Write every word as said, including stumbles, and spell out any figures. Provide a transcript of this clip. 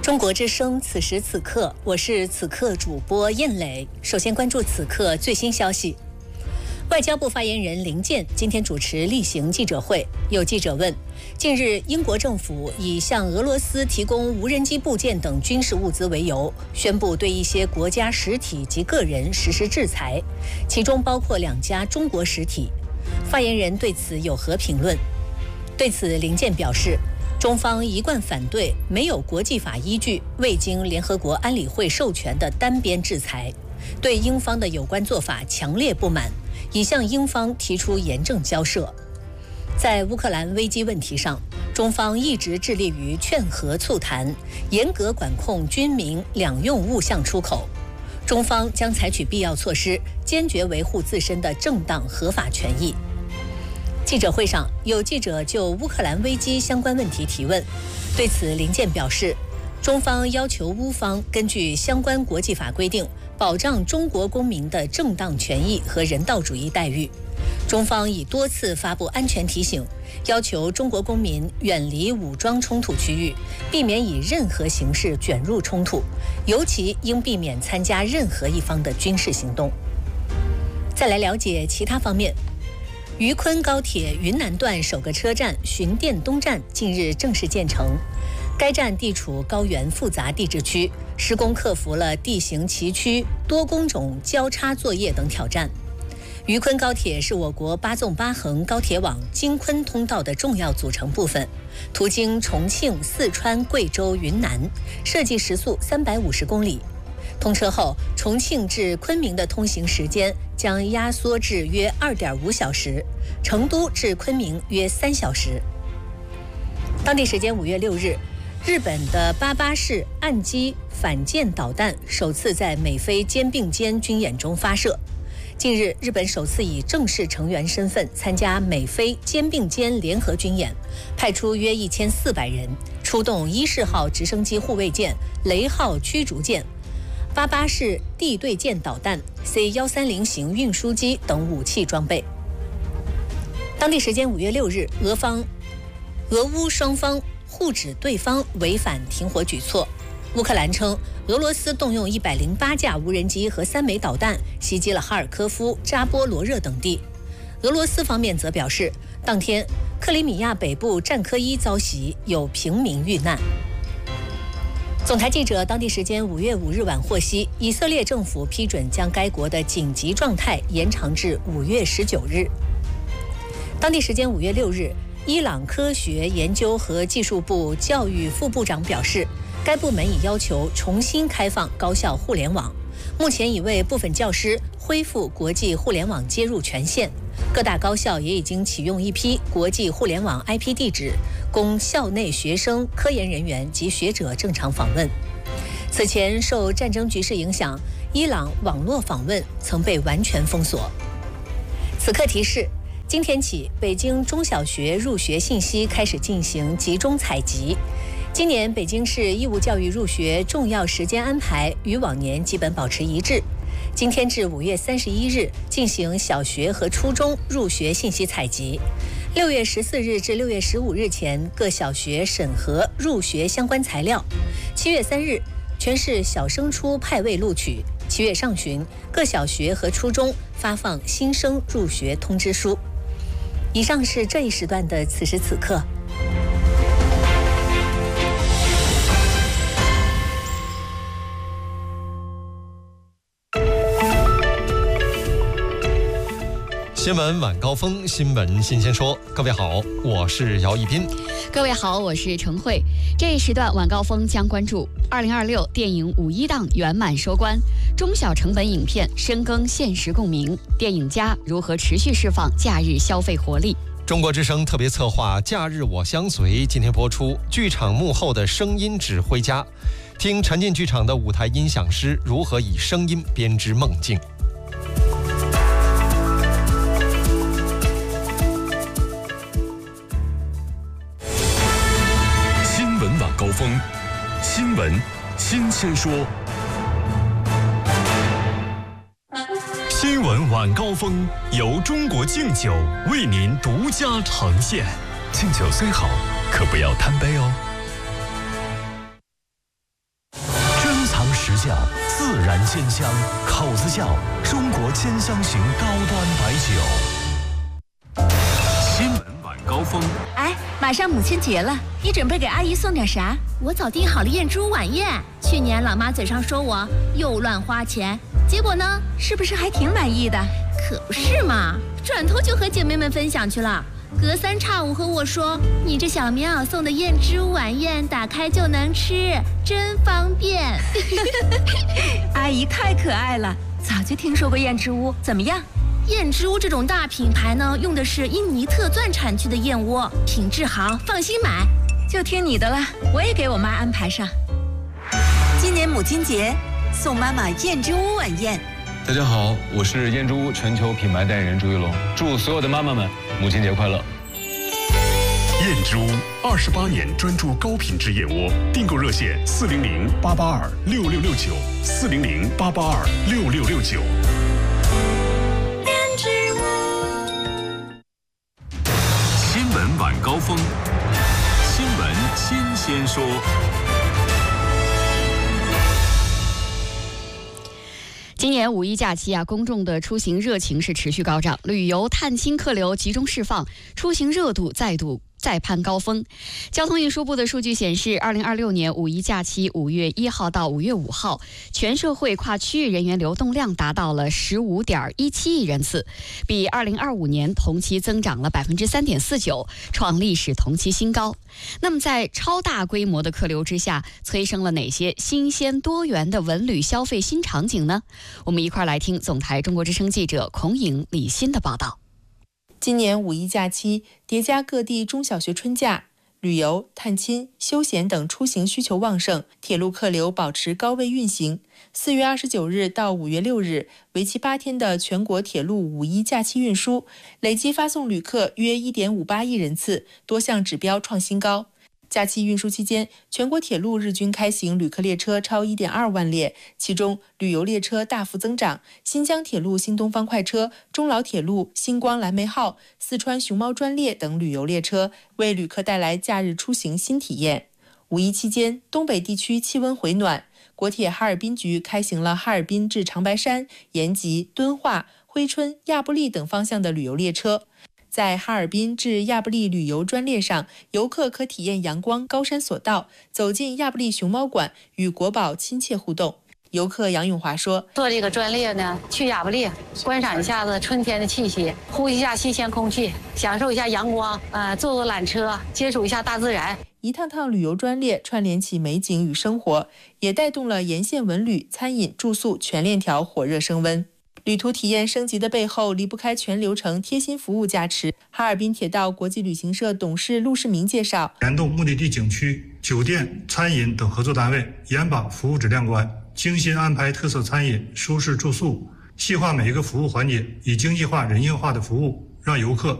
中国之声，此时此刻，我是此刻主播燕磊。首先关注此刻最新消息。外交部发言人林健今天主持例行记者会，有记者问：近日，英国政府以向俄罗斯提供无人机部件等军事物资为由，宣布对一些国家实体及个人实施制裁，其中包括两家中国实体。发言人对此有何评论？对此，林健表示，中方一贯反对没有国际法依据、未经联合国安理会授权的单边制裁，对英方的有关做法强烈不满，已向英方提出严正交涉。在乌克兰危机问题上，中方一直致力于劝和促谈，严格管控军民两用物项出口。中方将采取必要措施，坚决维护自身的正当合法权益。记者会上，有记者就乌克兰危机相关问题提问，对此林健表示，中方要求乌方根据相关国际法规定，保障中国公民的正当权益和人道主义待遇。中方已多次发布安全提醒，要求中国公民远离武装冲突区域，避免以任何形式卷入冲突，尤其应避免参加任何一方的军事行动。再来了解其他方面。渝昆高铁云南段首个车站寻甸东站近日正式建成，该站地处高原复杂地质区，施工克服了地形崎岖、多工种交叉作业等挑战。渝昆高铁是我国八纵八横高铁网京昆通道的重要组成部分，途经重庆、四川、贵州、云南，设计时速三百五十公里。通车后，重庆至昆明的通行时间将压缩至约 二点五小时，成都至昆明约三小时。当地时间五月六日，日本的八八式岸基反舰导弹首次在美菲肩并肩军演中发射。近日，日本首次以正式成员身份参加美菲肩并肩联合军演，派出约一千四百人，出动伊式号直升机护卫舰、雷号驱逐舰、八八式地对舰导弹、C 一三零型运输机等武器装备。当地时间五月六日，俄方、俄乌双方互指对方违反停火举措。乌克兰称，俄罗斯动用一百零八架无人机和三枚导弹袭击了哈尔科夫、扎波罗热等地。俄罗斯方面则表示，当天克里米亚北部战科一遭袭，有平民遇难。总台记者当地时间五月五日晚获悉，以色列政府批准将该国的紧急状态延长至五月十九日。当地时间五月六日，伊朗科学研究和技术部教育副部长表示，该部门已要求重新开放高校互联网，目前已为部分教师恢复国际互联网接入权限。各大高校也已经启用一批国际互联网 I P 地址，供校内学生、科研人员及学者正常访问。此前受战争局势影响，伊朗网络访问曾被完全封锁。此刻提示，今天起，北京中小学入学信息开始进行集中采集。今年北京市义务教育入学重要时间安排与往年基本保持一致。今天至五月三十一日进行小学和初中入学信息采集，六月十四日至六月十五日前各小学审核入学相关材料，七月三日全市小升初派位录取，七月上旬各小学和初中发放新生入学通知书。以上是这一时段的此时此刻。 新闻晚高峰，新闻新鲜说。各位好，我是姚一斌。 各位好，我是程慧。这一时段晚高峰将关注二零二六电影五一档圆满收官，中小成本影片深耕现实共鸣，电影家如何持续释放假日消费活力。 中国之声特别策划《假日我相随》今天播出，剧场幕后的声音指挥家，听沉浸剧场的舞台音响师如何以声音编织梦境。 高峰新闻新鲜说，新闻晚高峰由中国敬酒为您独家呈现。敬酒虽好，可不要贪杯哦。 窖，自然鲜香。口子窖，中国兼香型高端白酒。 新闻晚高峰。 哎，马上母亲节了，你准备给阿姨送点啥？ 我早订好了燕珠晚宴。去年老妈嘴上说我又乱花钱，结果呢， 是不是还挺满意的？ 可不是嘛，转头就和姐妹们分享去了。隔三差五和我说，你这小棉袄送的燕珠晚宴，打开就能吃，真方便。 阿姨太可爱了，早就听说过燕之屋，怎么样？ 燕之屋这种大品牌呢，用的是印尼特钻产区的燕窝，品质好，放心买。 就听你的了，我也给我妈安排上。今年母亲节，送妈妈燕之屋晚宴。 大家好，我是燕之屋全球品牌代言人朱一龙，祝所有的妈妈们母亲节快乐。 燕之屋二十八年专注高品质燕窝，订购热线四零零八八二六六六九四零零八八二六六六九。 燕之屋。 新闻晚高峰，新闻新鲜说。 今年五一假期啊，公众的出行热情是持续高涨，旅游探亲客流集中释放，出行热度再度再攀高峰。交通运输部的数据显示，二零二六年五一假期五月一号到五月五号，全社会跨区域人员流动量达到了十五点一七亿人次，比二零二五年同期增长了百分之三点四九，创历史同期新高。那么，在超大规模的客流之下，催生了哪些新鲜多元的文旅消费新场景呢？我们一块来听总台中国之声记者孔颖、李欣的报道。 今年五一假期叠加各地中小学春假，旅游、探亲、休闲等出行需求旺盛，铁路客流保持高位运行。四月二十九日到五月六日，为期八天的全国铁路五一假期运输，累计发送旅客约 一点五八亿人次，多项指标创新高。假期运输期间，全国铁路日均开行旅客列车超 一点二万列，其中旅游列车大幅增长，新疆铁路新东方快车、中老铁路星光蓝莓号、四川熊猫专列等旅游列车为旅客带来假日出行新体验。五一期间，东北地区气温回暖，国铁哈尔滨局开行了哈尔滨至长白山、延吉、敦化、珲春、亚布力等方向的旅游列车。在哈尔滨至亚布力旅游专列上，游客可体验阳光高山索道，走进亚布力熊猫馆，与国宝亲切互动。游客杨永华说：“ 坐这个专列呢，去亚布力观赏一下子春天的气息，呼吸一下新鲜空气，享受一下阳光，呃，坐坐缆车，接触一下大自然。 一趟趟旅游专列串联起美景与生活，也带动了沿线文旅、餐饮、住宿全链条火热升温。”旅途体验升级的背后，离不开全流程贴心服务加持。哈尔滨铁道国际旅行社董事陆世明介绍， 联动目的地景区、酒店、餐饮等合作单位，严把服务质量关，精心安排特色餐饮、舒适住宿，细化每一个服务环节，以精细化、人性化的服务，让游客